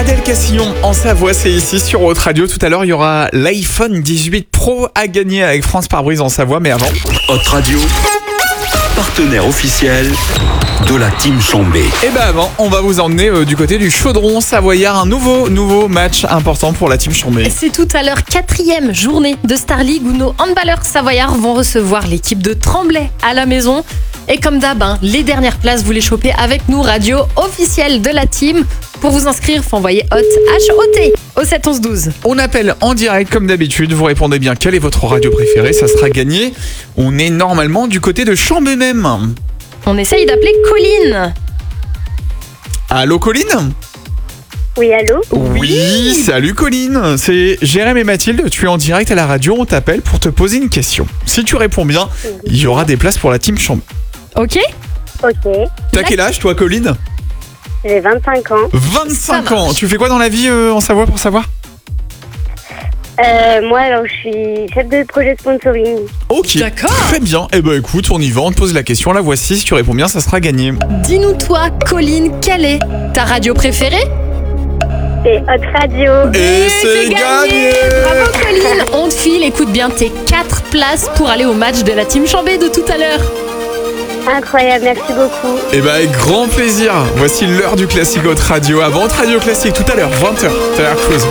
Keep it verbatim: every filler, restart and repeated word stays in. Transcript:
Adèle Castillon en Savoie, c'est ici sur Haute Radio. Tout à l'heure, il y aura l'iPhone dix-huit Pro à gagner avec France Pare-Brise en Savoie. Mais avant, Haute Radio, partenaire officiel de la Team Chambé. et ben avant, on va vous emmener euh, du côté du Chaudron Savoyard. Un nouveau, nouveau match important pour la Team Chambé. C'est tout à l'heure, quatrième journée de Star League où nos handballeurs savoyards vont recevoir l'équipe de Tremblay à la maison. Et comme d'hab, hein, les dernières places, vous les chopez avec nous, radio officielle de la team. Pour vous inscrire, faut envoyer HOT, H O T, au sept onze douze. On appelle en direct comme d'habitude. Vous répondez bien quelle est votre radio préférée. Ça sera gagné. On est normalement du côté de Chambé même. On essaye d'appeler Colline. Allô Colline ? Oui, allô? Oui, salut Colline, c'est Jérém et Mathilde, tu es en direct à la radio, on t'appelle pour te poser une question. Si tu réponds bien, il y aura des places pour la Team Chambé. Ok? Ok. T'as quel âge toi Colline ? J'ai vingt-cinq ans. vingt-cinq Ça ans, marche. tu fais quoi dans la vie euh, en Savoie pour savoir ? Euh, moi, alors, je suis chef de projet sponsoring. Ok, D'accord. très bien. Eh ben écoute, on y va, on te pose la question, la voici, si tu réponds bien, ça sera gagné. Dis-nous toi, Colline, quelle est ta radio préférée? C'est Haute Radio. Et c'est gagné. Bravo Colline. On te file, écoute bien, tes quatre places pour aller au match de la Team Chambé de tout à l'heure. Incroyable, merci beaucoup. Eh ben avec grand plaisir, voici l'heure du classique Haute Radio. Avant Haute Radio Classique, tout à l'heure, vingt heures, tout à l'heure, Cruise.